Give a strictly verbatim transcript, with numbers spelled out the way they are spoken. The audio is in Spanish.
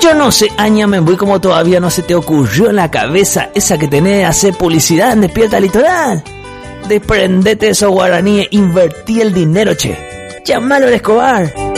Yo no sé, Añame, voy como todavía no se te ocurrió en la cabeza esa que tenés de hacer publicidad en Despierta Litoral. Desprendete de esos guaraníes, invertí el dinero, che. Llámalo al Escobar.